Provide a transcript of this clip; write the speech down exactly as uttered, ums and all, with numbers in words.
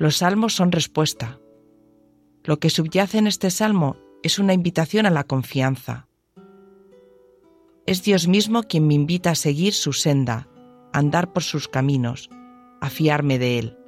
Los salmos son respuesta. Lo que subyace en este salmo es una invitación a la confianza. Es Dios mismo quien me invita a seguir su senda, a andar por sus caminos, a fiarme de Él.